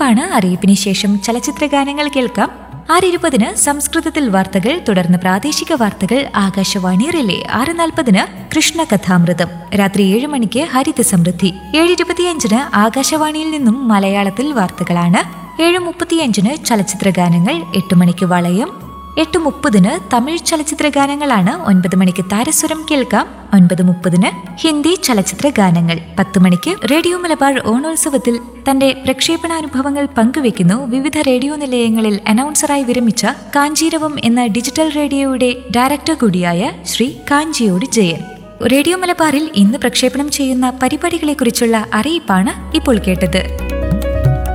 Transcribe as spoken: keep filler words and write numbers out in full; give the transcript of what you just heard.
അറിയിപ്പാണ്. അറിയിപ്പിന് ശേഷം ചലച്ചിത്ര ഗാനങ്ങൾ കേൾക്കാം. ആറ് ഇരുപതിന് സംസ്കൃതത്തിൽ വാർത്തകൾ, തുടർന്ന് പ്രാദേശിക വാർത്തകൾ ആകാശവാണി റിലേ. ആറ് നാൽപ്പതിന് കൃഷ്ണ കഥാമൃതം. രാത്രി ഏഴ് മണിക്ക് ഹരിത സമൃദ്ധി. ഏഴ് ഇരുപത്തിയഞ്ചിന് ആകാശവാണിയിൽ നിന്നും മലയാളത്തിൽ വാർത്തകളാണ്. ഏഴ് മുപ്പത്തിയഞ്ചിന് ചലച്ചിത്ര ഗാനങ്ങൾ. എട്ട് മണിക്ക് വളയം. എട്ട് മുപ്പതിന് തമിഴ് ചലച്ചിത്ര ഗാനങ്ങളാണ്. ഒൻപത് മണിക്ക് താരസ്വരം കേൾക്കാം. ഒൻപത് മുപ്പതിന് ഹിന്ദി ചലച്ചിത്ര ഗാനങ്ങൾ. പത്ത് മണിക്ക് റേഡിയോ മലബാർ ഓണോത്സവത്തിൽ തന്റെ പ്രക്ഷേപണാനുഭവങ്ങൾ പങ്കുവെക്കുന്നു വിവിധ റേഡിയോ നിലയങ്ങളിൽ അനൗൺസറായി വിരമിച്ച കാഞ്ചീരവം എന്ന ഡിജിറ്റൽ റേഡിയോയുടെ ഡയറക്ടർ കൂടിയായ ശ്രീ കാഞ്ചിയോട് ജയൻ. റേഡിയോ മലബാറിൽ ഇന്ന് പ്രക്ഷേപണം ചെയ്യുന്ന പരിപാടികളെക്കുറിച്ചുള്ള അറിയിപ്പാണ് ഇപ്പോൾ കേട്ടത്.